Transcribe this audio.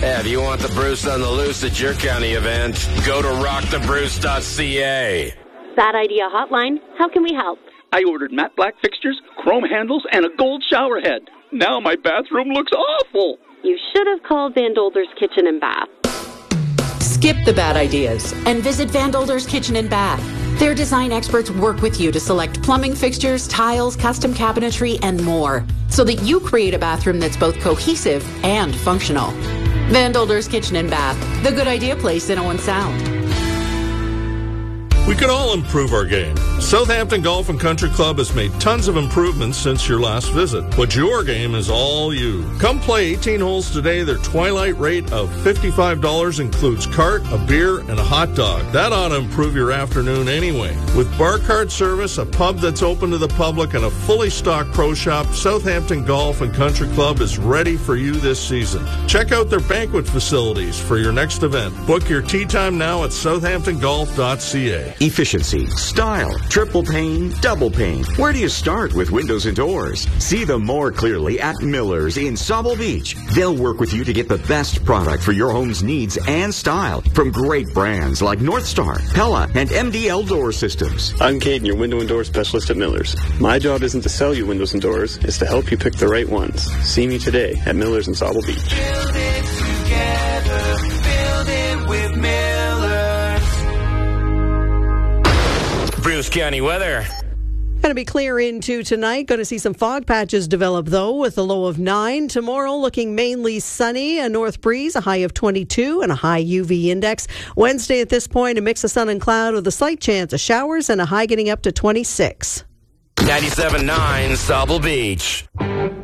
Yeah, if you want the Bruce on the loose at your county event, go to rockthebruce.ca. Bad Idea Hotline. How can we help? I ordered matte black fixtures, chrome handles, and a gold shower head. Now my bathroom looks awful. You should have called Van Dolder's Kitchen and Bath. Skip the bad ideas and visit Van Dolder's Kitchen and Bath. Their design experts work with you to select plumbing fixtures, tiles, custom cabinetry, and more, so that you create a bathroom that's both cohesive and functional. Van Dolder's Kitchen and Bath, the good idea place in Owen Sound. We could all improve our game. Southampton Golf and Country Club has made tons of improvements since your last visit, but your game is all you. Come play 18 holes today. Their twilight rate of $55 includes cart, a beer, and a hot dog. That ought to improve your afternoon anyway. With bar cart service, a pub that's open to the public, and a fully stocked pro shop, Southampton Golf and Country Club is ready for you this season. Check out their banquet facilities for your next event. Book your tee time now at southamptongolf.ca. Efficiency, style, triple pane, double pane. Where do you start with windows and doors? See them more clearly at Miller's in Sauble Beach. They'll work with you to get the best product for your home's needs and style from great brands like North Star, Pella, and MDL Door Systems. I'm Caden, your window and door specialist at Miller's. My job isn't to sell you windows and doors, it's to help you pick the right ones. See me today at Miller's in Sauble Beach. Build it together, build it with Miller's. Bruce County weather. Going to be clear into tonight. Going to see some fog patches develop, though, with a low of 9. Tomorrow, looking mainly sunny, a north breeze, a high of 22, and a high UV index. Wednesday, at this point, a mix of sun and cloud with a slight chance of showers and a high getting up to 26. 97.9 Sauble Beach.